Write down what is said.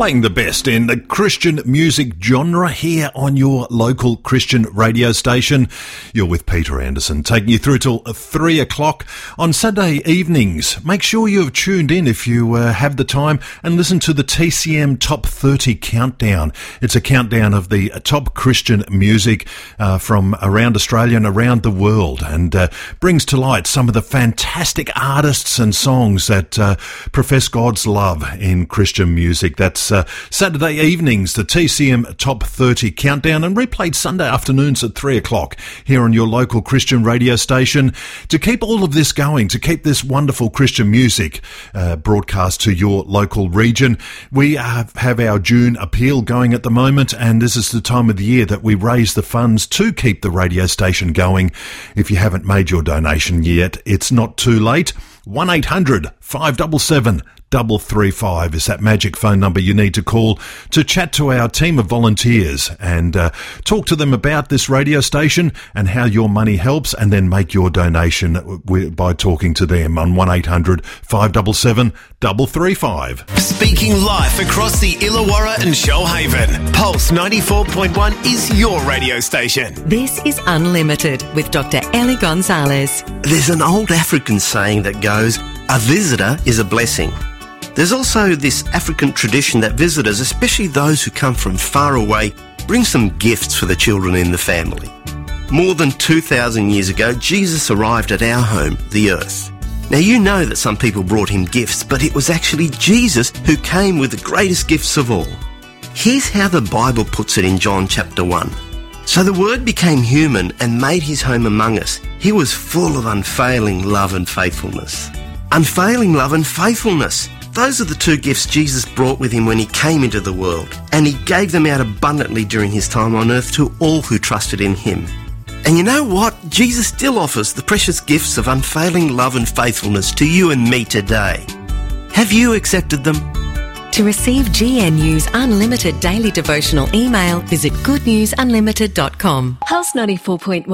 playing the best in the Christian music genre here on your local Christian radio station. You're with Peter Anderson, taking you through till 3 o'clock on Sunday evenings. Make sure you have tuned in if you have the time and listen to the TCM Top 30 Countdown. It's a countdown of the top Christian music from around Australia and around the world, and brings to light some of the fantastic artists and songs that profess God's love in Christian music. That's Saturday evenings, the TCM Top 30 Countdown, and replayed Sunday afternoons at 3 o'clock here on your local Christian radio station. To keep all of this going, to keep this wonderful Christian music broadcast to your local region, we have our June appeal going at the moment, and this is the time of the year that we raise the funds to keep the radio station going. If you haven't made your donation yet, it's not too late. 1-800-577-335 is that magic phone number you need to call to chat to our team of volunteers and talk to them about this radio station and how your money helps, and then make your donation by talking to them on 1-800-577-335. Speaking life across the Illawarra and Shoalhaven, Pulse 94.1 is your radio station. This is Unlimited with Dr. Ellie Gonzalez. There's an old African saying that goes, a visitor is a blessing. There's also this African tradition that visitors, especially those who come from far away, bring some gifts for the children in the family. More than 2,000 years ago, Jesus arrived at our home, the earth. Now you know that some people brought him gifts, but it was actually Jesus who came with the greatest gifts of all. Here's how the Bible puts it in John chapter 1. So the Word became human and made his home among us. He was full of unfailing love and faithfulness. Unfailing love and faithfulness. Those are the two gifts Jesus brought with him when he came into the world, and he gave them out abundantly during his time on earth to all who trusted in him. And you know what? Jesus still offers the precious gifts of unfailing love and faithfulness to you and me today. Have you accepted them? To receive GNU's unlimited daily devotional email, visit goodnewsunlimited.com. Pulse 94.1